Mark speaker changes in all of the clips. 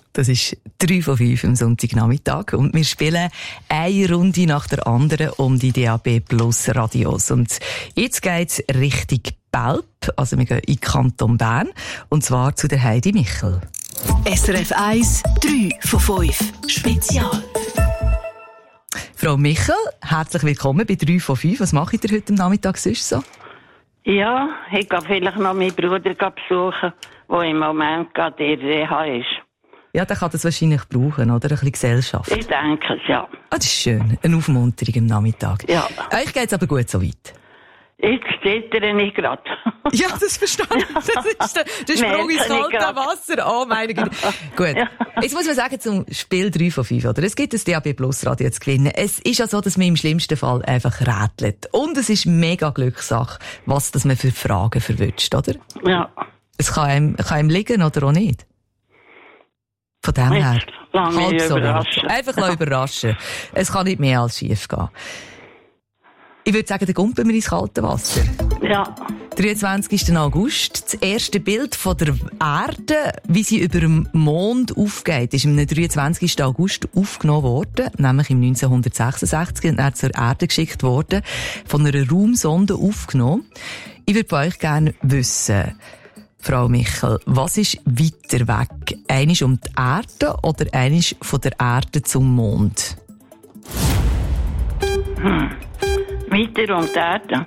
Speaker 1: Das ist 3 von 5 am Sonntagnachmittag und wir spielen eine Runde nach der anderen um die DAB Plus Radios. Und jetzt geht's Richtung Belp, also wir gehen in den Kanton Bern, und zwar zu der Heidi Michel.
Speaker 2: SRF 1, 3 von 5, Spezial.
Speaker 1: Frau Michel, herzlich willkommen bei 3 von 5. Was macht ihr heute am Nachmittag sonst so?
Speaker 3: Ja, ich gehe vielleicht noch meinen Bruder besuchen, der im Moment gerade in Reha ist.
Speaker 1: Ja, der kann das wahrscheinlich brauchen, oder? Ein bisschen Gesellschaft.
Speaker 3: Ich denke es, ja.
Speaker 1: Ah, das ist schön. Eine Aufmunterung am Nachmittag.
Speaker 3: Ja.
Speaker 1: Euch geht's aber gut so weit.
Speaker 3: Jetzt zittere ich gerade.
Speaker 1: Ja, das verstehe ich. Das ist der Sprung ins kalte Wasser. Oh, meine Güte. Gut. Ja. Jetzt muss man sagen, zum Spiel 3 von 5, oder? Es gibt ein DAB Plus Radio zu gewinnen. Es ist ja so, dass man im schlimmsten Fall einfach rätselt. Und es ist mega Glückssache, was das man für Fragen verwünscht, oder?
Speaker 3: Ja.
Speaker 1: Es kann einem liegen oder auch nicht. Von dem her.
Speaker 3: Halt so überraschen.
Speaker 1: Einfach überraschen. Es kann nicht mehr als schief gehen. Ich würde sagen, dann gumpen wir ins kalte Wasser.
Speaker 3: Ja.
Speaker 1: 23. August. Das erste Bild von der Erde, wie sie über dem Mond aufgeht, ist am 23. August aufgenommen worden, nämlich im 1966, und dann zur Erde geschickt worden, von einer Raumsonde aufgenommen. Ich würde bei euch gerne wissen, Frau Michel, was ist weiter weg? Einisch um die Erde oder einisch von der Erde zum Mond?
Speaker 3: Weiter um die Erde.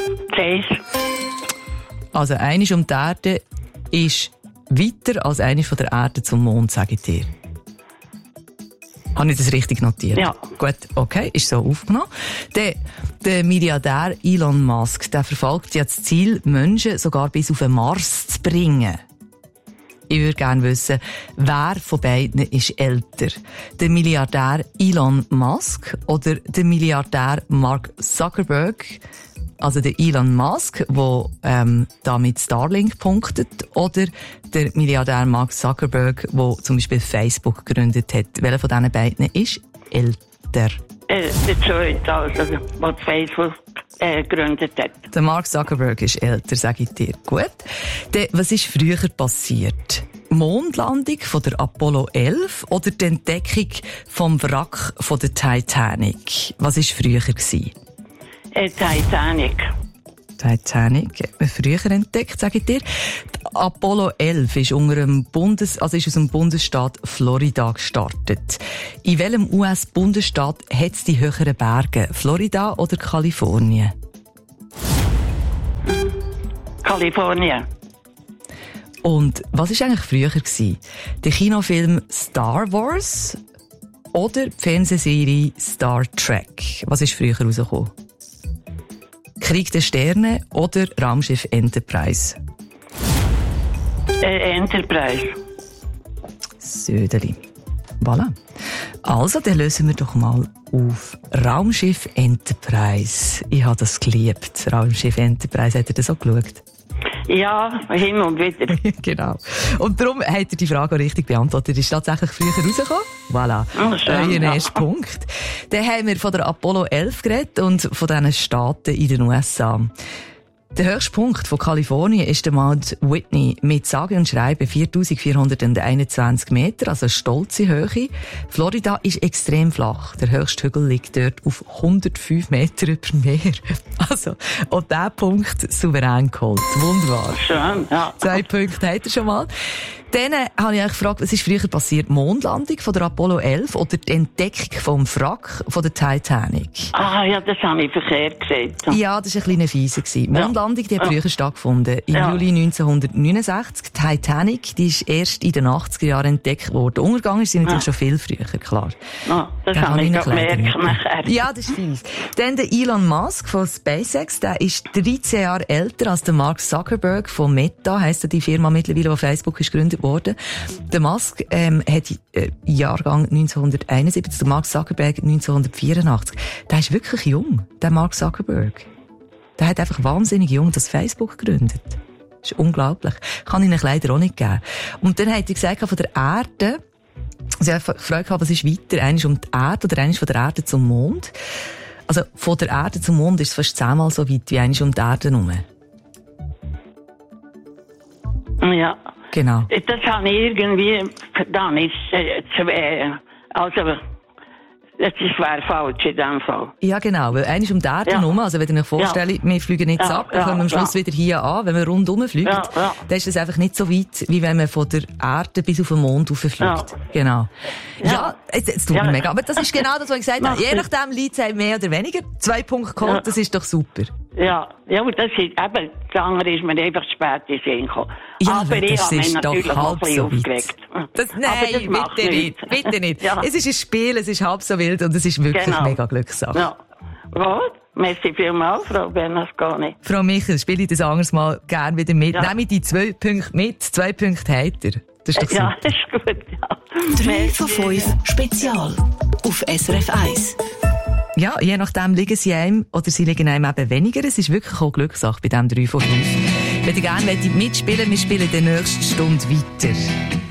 Speaker 1: Also einisch um die Erde ist weiter als einisch von der Erde zum Mond, sage ich dir. Habe ich das richtig notiert?
Speaker 3: Ja.
Speaker 1: Gut, okay, ist so aufgenommen. Der Milliardär Elon Musk, der verfolgt ja das Ziel, Menschen sogar bis auf den Mars zu bringen. Ich würde gerne wissen, wer von beiden ist älter? Der Milliardär Elon Musk oder der Milliardär Mark Zuckerberg? Also der Elon Musk, der da mit Starlink punktet, oder der Milliardär Mark Zuckerberg, der zum Beispiel Facebook gegründet hat. Welcher von diesen beiden ist älter?
Speaker 3: Der zweite, also, der Facebook gegründet hat.
Speaker 1: Der Mark Zuckerberg ist älter, sage ich dir. Gut. Was ist früher passiert? Mondlandung von der Apollo 11 oder die Entdeckung vom Wrack von der Titanic? Was war früher gewesen?
Speaker 3: Titanic.
Speaker 1: Titanic hat man früher entdeckt, sage ich dir. Die Apollo 11 ist ist aus dem Bundesstaat Florida gestartet. In welchem US-Bundesstaat hat es die höheren Berge? Florida oder Kalifornien?
Speaker 3: Kalifornien.
Speaker 1: Und was war eigentlich früher gewesen? Der Kinofilm Star Wars oder die Fernsehserie Star Trek? Was ist früher rausgekommen? Krieg der Sterne oder Raumschiff Enterprise?
Speaker 3: Enterprise.
Speaker 1: Södeli. Voilà. Also, dann lösen wir doch mal auf Raumschiff Enterprise. Ich habe das geliebt. Raumschiff Enterprise, hat ihr das auch geschaut?
Speaker 3: Ja, hin und wieder.
Speaker 1: Genau. Und darum hat er die Frage auch richtig beantwortet. Ist tatsächlich früher rausgekommen? Voilà.
Speaker 3: Oh, schön,
Speaker 1: Euer erster Punkt. Dann haben wir von der Apollo 11 geredet und von diesen Staaten in den USA. Der höchste Punkt von Kalifornien ist der Mount Whitney mit sage und schreibe 4421 Meter, also eine stolze Höhe. Florida ist extrem flach. Der höchste Hügel liegt dort auf 105 Meter über dem Meer. Also, und dieser Punkt souverän geholt. Wunderbar.
Speaker 3: Schön, ja. 2
Speaker 1: Punkte hat er schon mal. Dann habe ich euch gefragt, was ist früher passiert? Mondlandung von der Apollo 11 oder die Entdeckung vom Wrack von der Titanic?
Speaker 3: Ah, ja, das habe ich verkehrt gesagt.
Speaker 1: Ja, das war ein kleiner Fiese. Mondlandung, die hat früher stattgefunden. Im Juli 1969. Titanic, die ist erst in den 80er Jahren entdeckt worden. Untergegangen ist sie natürlich schon viel früher, klar.
Speaker 3: Ah, das habe ich gemerkt nachher.
Speaker 1: Ja, das ist fies. Dann der Elon Musk von SpaceX, der ist 13 Jahre älter als der Mark Zuckerberg von Meta, heisst die Firma mittlerweile, die Facebook ist gegründet worden. Der Musk hat Jahrgang 1971, der Mark Zuckerberg 1984. Der ist wirklich jung, der Mark Zuckerberg. Der hat einfach wahnsinnig jung das Facebook gegründet. Das ist unglaublich. Kann ich Ihnen leider auch nicht geben. Und dann hat er gesagt, von der Erde, also ich habe gefragt, was ist weiter? Eines um die Erde oder eines von der Erde zum Mond? Also von der Erde zum Mond ist es fast 10-mal so weit wie eines um die Erde herum.
Speaker 3: Ja.
Speaker 1: Genau.
Speaker 3: Das habe ich irgendwie, dann ist also, das wäre falsch in dem Fall.
Speaker 1: Ja, genau, weil einer ist um die Erde herum, also wenn ihr euch vorstellt, wir fliegen nicht ab, dann kommen wir am Schluss wieder hier an, wenn man rundherum fliegt, dann ist das einfach nicht so weit, wie wenn man von der Erde bis auf den Mond rauffliegt. Ja. Genau. Ja, jetzt tut mir mega, aber das ist genau das, was ich gesagt habe, je nachdem liegt es mehr oder weniger, 2 Punkte geholt, das ist doch super.
Speaker 3: Ja, aber das ist eben, das andere ist mir einfach spät in den Sinn gekommen.
Speaker 1: Ja,
Speaker 3: aber ich habe mich
Speaker 1: doch
Speaker 3: natürlich auch ein bisschen
Speaker 1: so
Speaker 3: aufgeregt.
Speaker 1: Nein, bitte nicht, bitte nicht. Ja. Es ist ein Spiel, es ist halb so wild und es ist wirklich mega Glückssache.
Speaker 3: Ja. Gut, merci vielmals, Frau Bernasconi.
Speaker 1: Frau Michel, spiele ich das anderes Mal gerne wieder mit.
Speaker 3: Ja.
Speaker 1: Nehme ich die 2 Punkte mit, 2 Punkte habt ihr. Das ist doch super.
Speaker 3: Ja, ist gut, ja.
Speaker 2: 3 von 5 Spezial auf SRF 1.
Speaker 1: Ja, je nachdem liegen sie einem oder sie liegen einem eben weniger. Es ist wirklich auch Glückssache bei diesem 3 von 5. Wenn ihr gerne mitspielen wollt, wir spielen in der nächsten Stunde weiter.